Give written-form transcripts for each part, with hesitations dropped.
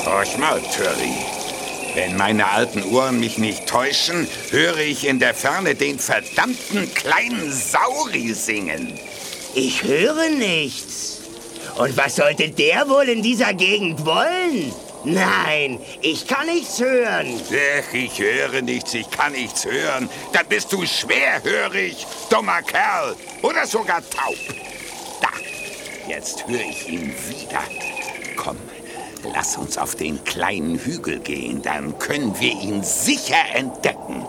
Horch mal, Töri. Wenn meine alten Ohren mich nicht täuschen, höre ich in der Ferne den verdammten kleinen Sauri singen. Ich höre nichts. Und was sollte der wohl in dieser Gegend wollen? Nein, ich kann nichts hören. Ach, ich höre nichts, ich kann nichts hören. Dann bist du schwerhörig, dummer Kerl. Oder sogar taub. Da, jetzt höre ich ihn wieder. Komm, lass uns auf den kleinen Hügel gehen, dann können wir ihn sicher entdecken.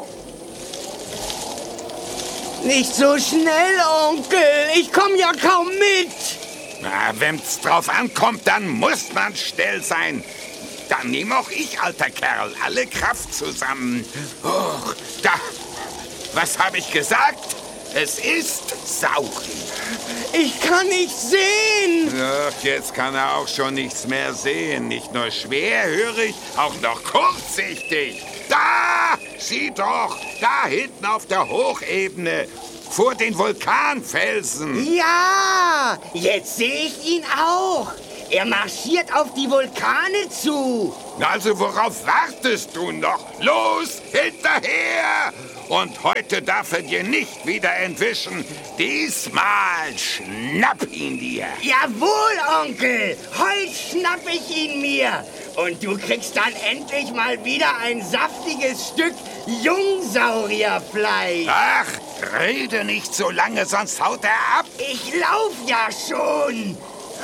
Nicht so schnell, Onkel. Ich komme ja kaum mit. Na, wenn's drauf ankommt, dann muss man schnell sein. Dann nehme auch ich, alter Kerl, alle Kraft zusammen. Och, da. Was habe ich gesagt? Es ist Sauri. Ich kann nichts sehen. Ach, jetzt kann er auch schon nichts mehr sehen. Nicht nur schwerhörig, auch noch kurzsichtig. Da! Sieh doch! Da hinten auf der Hochebene. Vor den Vulkanfelsen. Ja, jetzt sehe ich ihn auch. Er marschiert auf die Vulkane zu. Also worauf wartest du noch? Los, hinterher! Und heute darf er dir nicht wieder entwischen. Diesmal schnapp ihn dir. Jawohl, Onkel. Heute schnapp ich ihn mir. Und du kriegst dann endlich mal wieder ein saftiges Stück Jungsaurierfleisch. Ach, rede nicht so lange, sonst haut er ab. Ich lauf ja schon.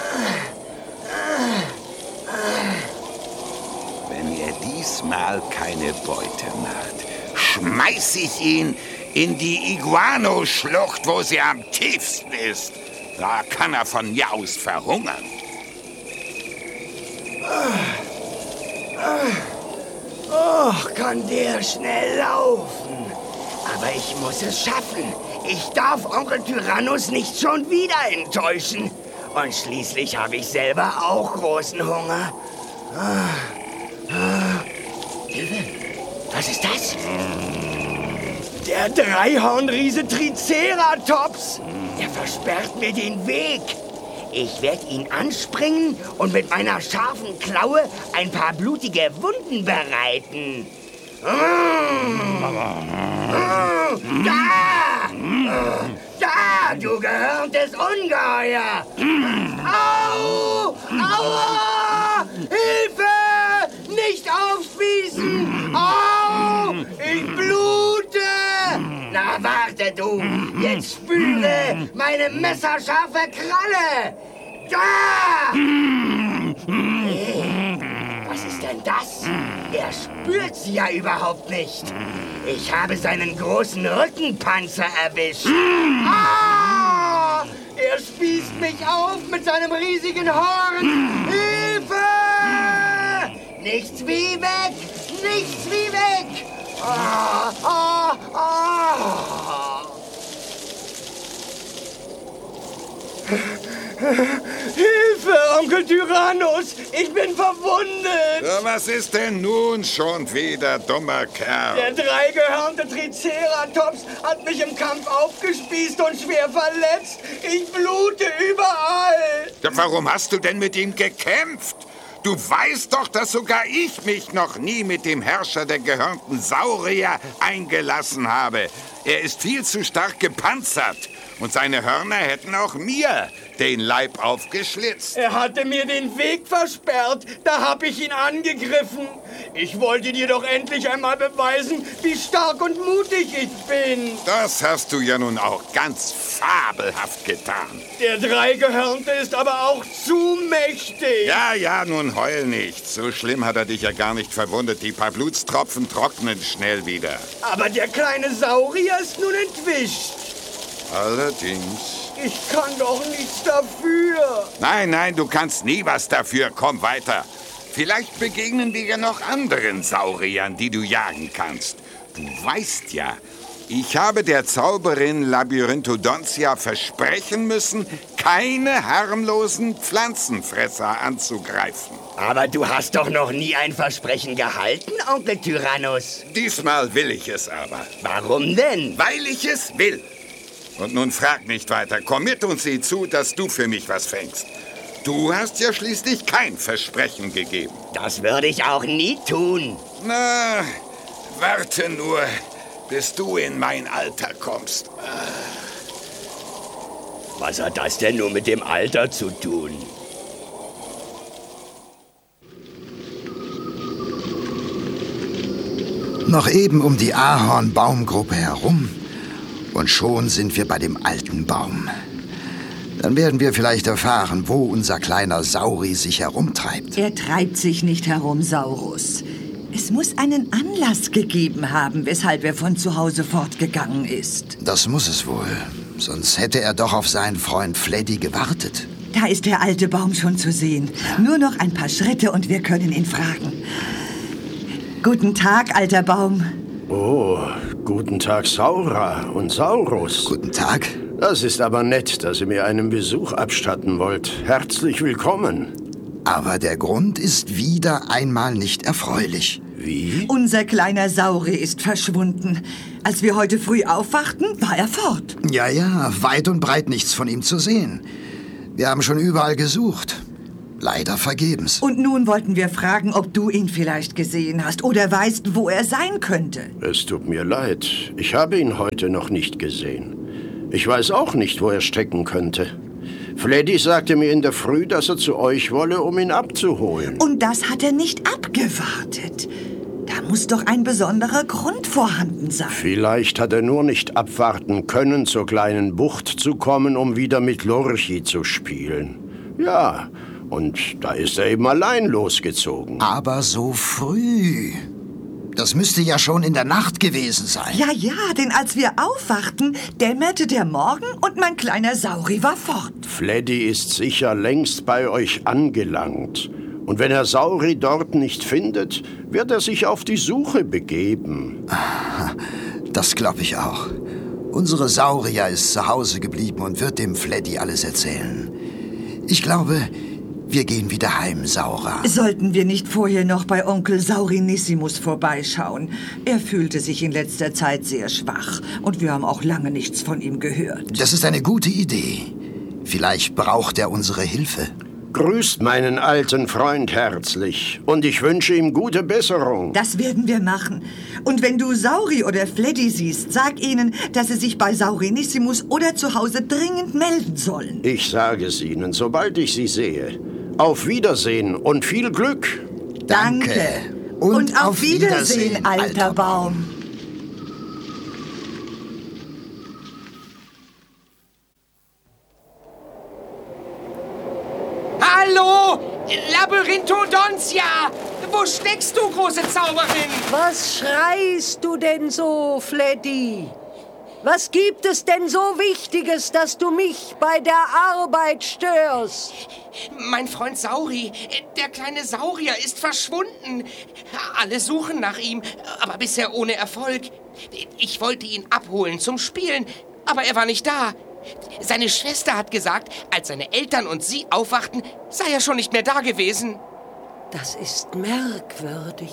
Wenn er diesmal keine Beute macht, schmeiß ich ihn in die Iguano-Schlucht, wo sie am tiefsten ist. Da kann er von mir aus verhungern. Och, kann der schnell laufen. Aber ich muss es schaffen. Ich darf Onkel Tyrannus nicht schon wieder enttäuschen. Und schließlich habe ich selber auch großen Hunger. Hilfe! Was ist das? Der Dreihornriese Triceratops. Er versperrt mir den Weg. Ich werde ihn anspringen und mit meiner scharfen Klaue ein paar blutige Wunden bereiten. Da! Da, du gehörntes Ungeheuer! Au! Aua! Hilfe! Nicht aufspießen! Au! Ich blute! Na, warte du! Jetzt spüre meine messerscharfe Kralle! Da! Hey, was ist denn das? Er spürt sie ja überhaupt nicht. Ich habe seinen großen Rückenpanzer erwischt. Ah! Er spießt mich auf mit seinem riesigen Horn. Hilfe! Nichts wie weg! Nichts wie weg! Ah, ah, ah. Hilfe, Onkel Tyrannus! Ich bin verwundet! Ja, was ist denn nun schon wieder, dummer Kerl? Der dreigehörnte Triceratops hat mich im Kampf aufgespießt und schwer verletzt. Ich blute überall. Ja, warum hast du denn mit ihm gekämpft? Du weißt doch, dass sogar ich mich noch nie mit dem Herrscher der gehörnten Saurier eingelassen habe. Er ist viel zu stark gepanzert. Und seine Hörner hätten auch mir den Leib aufgeschlitzt. Er hatte mir den Weg versperrt. Da habe ich ihn angegriffen. Ich wollte dir doch endlich einmal beweisen, wie stark und mutig ich bin. Das hast du ja nun auch ganz fabelhaft getan. Der Dreigehörnte ist aber auch zu mächtig. Ja, nun heul nicht. So schlimm hat er dich ja gar nicht verwundet. Die paar Blutstropfen trocknen schnell wieder. Aber der kleine Saurier ist nun entwischt. Allerdings. Ich kann doch nichts dafür. Nein, du kannst nie was dafür. Komm weiter. Vielleicht begegnen wir ja noch anderen Sauriern, die du jagen kannst. Du weißt ja, ich habe der Zauberin Labyrinthodontia versprechen müssen, keine harmlosen Pflanzenfresser anzugreifen. Aber du hast doch noch nie ein Versprechen gehalten, Onkel Tyrannus. Diesmal will ich es aber. Warum denn? Weil ich es will. Und nun frag nicht weiter. Komm mit und sieh zu, dass du für mich was fängst. Du hast ja schließlich kein Versprechen gegeben. Das würde ich auch nie tun. Na, warte nur, bis du in mein Alter kommst. Was hat das denn nur mit dem Alter zu tun? Noch eben um die Ahornbaumgruppe herum und schon sind wir bei dem alten Baum. Dann werden wir vielleicht erfahren, wo unser kleiner Sauri sich herumtreibt. Er treibt sich nicht herum, Saurus. Es muss einen Anlass gegeben haben, weshalb er von zu Hause fortgegangen ist. Das muss es wohl. Sonst hätte er doch auf seinen Freund Fleddy gewartet. Da ist der alte Baum schon zu sehen. Nur noch ein paar Schritte und wir können ihn fragen. Guten Tag, alter Baum. Oh, guten Tag, Saura und Saurus. Guten Tag. Das ist aber nett, dass ihr mir einen Besuch abstatten wollt. Herzlich willkommen. Aber der Grund ist wieder einmal nicht erfreulich. Wie? Unser kleiner Sauri ist verschwunden. Als wir heute früh aufwachten, war er fort. Ja, weit und breit nichts von ihm zu sehen. Wir haben schon überall gesucht. Leider vergebens. Und nun wollten wir fragen, ob du ihn vielleicht gesehen hast oder weißt, wo er sein könnte. Es tut mir leid. Ich habe ihn heute noch nicht gesehen. Ich weiß auch nicht, wo er stecken könnte. Fleddy sagte mir in der Früh, dass er zu euch wolle, um ihn abzuholen. Und das hat er nicht abgewartet. Da muss doch ein besonderer Grund vorhanden sein. Vielleicht hat er nur nicht abwarten können, zur kleinen Bucht zu kommen, um wieder mit Lorchi zu spielen. Ja, und da ist er eben allein losgezogen. Aber so früh. Das müsste ja schon in der Nacht gewesen sein. Ja, denn als wir aufwachten, dämmerte der Morgen und mein kleiner Sauri war fort. Fleddy ist sicher längst bei euch angelangt. Und wenn er Sauri dort nicht findet, wird er sich auf die Suche begeben. Das glaube ich auch. Unsere Saurier ist zu Hause geblieben und wird dem Fleddy alles erzählen. Ich glaube, wir gehen wieder heim, Saura. Sollten wir nicht vorher noch bei Onkel Saurinissimus vorbeischauen? Er fühlte sich in letzter Zeit sehr schwach und wir haben auch lange nichts von ihm gehört. Das ist eine gute Idee. Vielleicht braucht er unsere Hilfe. Grüßt meinen alten Freund herzlich und ich wünsche ihm gute Besserung. Das werden wir machen. Und wenn du Sauri oder Fleddy siehst, sag ihnen, dass sie sich bei Saurinissimus oder zu Hause dringend melden sollen. Ich sage es ihnen, sobald ich sie sehe. Auf Wiedersehen und viel Glück. Danke. Und auf Wiedersehen, alter Baum. Hallo, Labyrinthodontia! Wo steckst du, große Zauberin? Was schreist du denn so, Fleddy? Was gibt es denn so Wichtiges, dass du mich bei der Arbeit störst? Mein Freund Sauri, der kleine Saurier, ist verschwunden. Alle suchen nach ihm, aber bisher ohne Erfolg. Ich wollte ihn abholen zum Spielen, aber er war nicht da. Seine Schwester hat gesagt, als seine Eltern und sie aufwachten, sei er schon nicht mehr da gewesen. Das ist merkwürdig.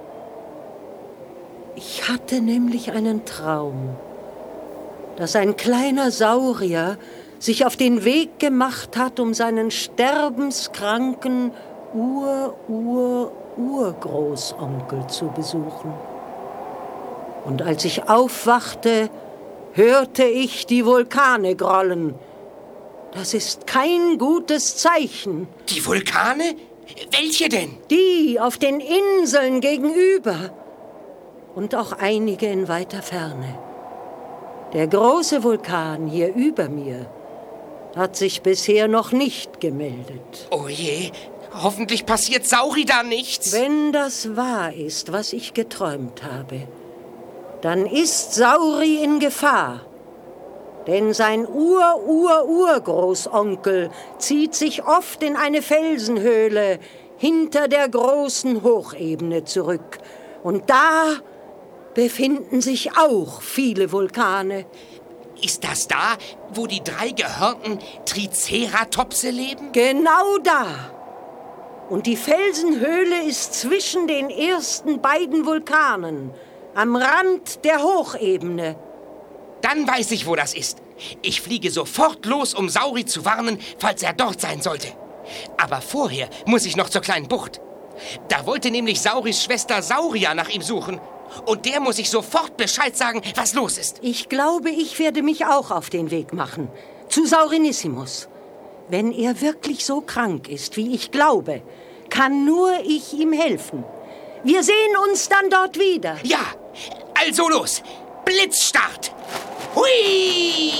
Ich hatte nämlich einen Traum, dass ein kleiner Saurier sich auf den Weg gemacht hat, um seinen sterbenskranken Urgroßonkel zu besuchen. Und als ich aufwachte, hörte ich die Vulkane grollen. Das ist kein gutes Zeichen. Die Vulkane? Welche denn? Die auf den Inseln gegenüber. Und auch einige in weiter Ferne. Der große Vulkan hier über mir hat sich bisher noch nicht gemeldet. Oh je, hoffentlich passiert Sauri da nichts. Wenn das wahr ist, was ich geträumt habe, dann ist Sauri in Gefahr. Denn sein Urgroßonkel zieht sich oft in eine Felsenhöhle hinter der großen Hochebene zurück. Und da befinden sich auch viele Vulkane. Ist das da, wo die 3 gehörnten Triceratopse leben? Genau da. Und die Felsenhöhle ist zwischen den ersten beiden Vulkanen, am Rand der Hochebene. Dann weiß ich, wo das ist. Ich fliege sofort los, um Sauri zu warnen, falls er dort sein sollte. Aber vorher muss ich noch zur kleinen Bucht. Da wollte nämlich Sauris Schwester Sauria nach ihm suchen. Und der muss ich sofort Bescheid sagen, was los ist. Ich glaube, ich werde mich auch auf den Weg machen. Zu Saurinissimus. Wenn er wirklich so krank ist, wie ich glaube, kann nur ich ihm helfen. Wir sehen uns dann dort wieder. Ja, also los. Blitzstart. Hui!